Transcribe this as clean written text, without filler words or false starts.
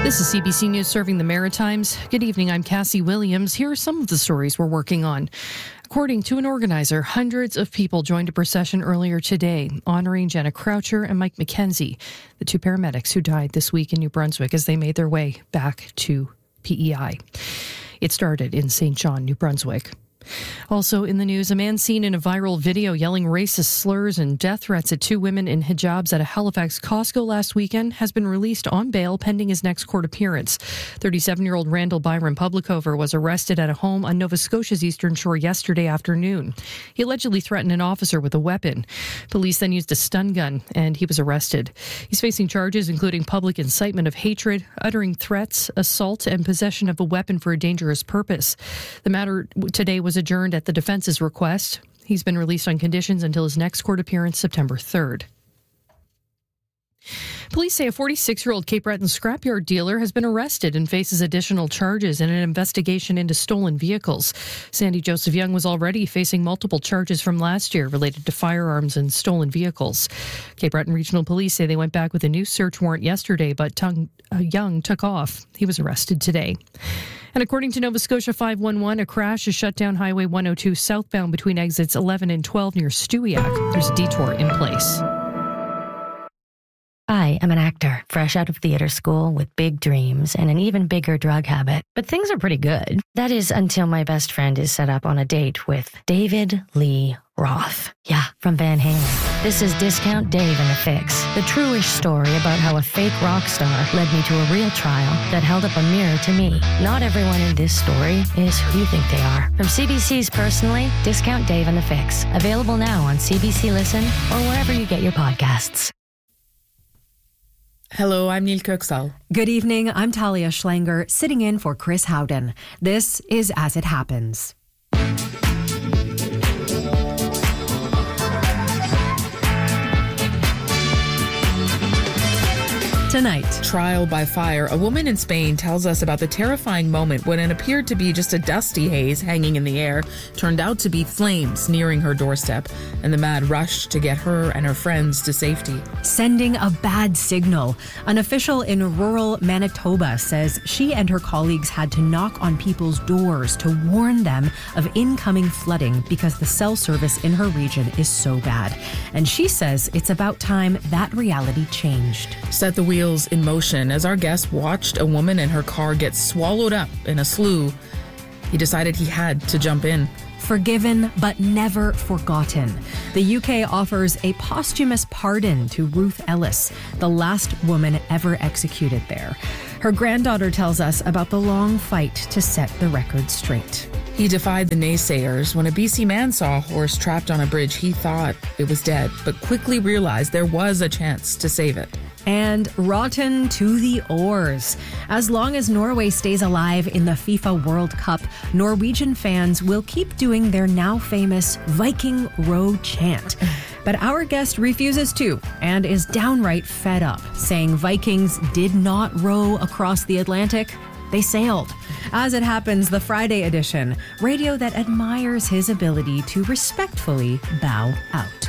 This is CBC News serving the Maritimes. Good evening, I'm Cassie Williams. Here are some of the stories we're working on. According to an organizer, hundreds of people joined a procession earlier today honoring Jenna Croucher and Mike McKenzie, the two paramedics who died this week in New Brunswick as they made their way back to PEI. It started in St. John, New Brunswick. Also in the news, a man seen in a viral video yelling racist slurs and death threats at two women in hijabs at a Halifax Costco last weekend has been released on bail pending his next court appearance. 37-year-old Randall Byron Publicover was arrested at a home on Nova Scotia's Eastern Shore yesterday afternoon. He allegedly threatened an officer with a weapon. Police then used a stun gun and he was arrested. He's facing charges including public incitement of hatred, uttering threats, assault, and possession of a weapon for a dangerous purpose. The matter today was adjourned at the defense's request. He's been released on conditions until his next court appearance September 3rd. Police say a 46-year-old Cape Breton scrapyard dealer has been arrested and faces additional charges in an investigation into stolen vehicles. Sandy Joseph Young was already facing multiple charges from last year related to firearms and stolen vehicles. Cape Breton Regional Police say they went back with a new search warrant yesterday, but Young took off. He was arrested today. And according to Nova Scotia 511, a crash has shut down Highway 102 southbound between exits 11 and 12 near Stewiacke. There's a detour in place. I am an actor, fresh out of theater school with big dreams and an even bigger drug habit. But things are pretty good. That is until my best friend is set up on a date with David Lee Roth. Yeah, from Van Halen. This is Discount Dave and the Fix, the true-ish story about how a fake rock star led me to a real trial that held up a mirror to me. Not everyone in this story is who you think they are. From CBC's Personally, Discount Dave and the Fix. Available now on CBC Listen or wherever you get your podcasts. Hello, I'm Neil Kirksall. Good evening, I'm Talia Schlanger, sitting in for Chris Howden. This is As It Happens. Tonight, Trial by fire. A woman in Spain tells us about the terrifying moment when it appeared to be just a dusty haze hanging in the air turned out to be flames nearing her doorstep, and the mad rush to get her and her friends to safety. Sending a bad signal. An official in rural Manitoba says she and her colleagues had to knock on people's doors to warn them of incoming flooding because the cell service in her region is so bad. And she says it's about time that reality changed. Set the wheels in motion as our guest watched a woman and her car get swallowed up in a slough. He decided he had to jump in. Forgiven but never forgotten. The UK offers a posthumous pardon to Ruth Ellis, the last woman ever executed there. Her granddaughter tells us about the long fight to set the record straight. He defied the naysayers. When a BC man saw a horse trapped on a bridge, he thought it was dead, but quickly realized there was a chance to save it. And rotten to the oars. As long as Norway stays alive in the FIFA World Cup, Norwegian fans will keep doing their now famous Viking row chant. But our guest refuses to and is downright fed up, saying Vikings did not row across the Atlantic. They sailed. As It Happens, the Friday edition, radio that admires his ability to respectfully bow out.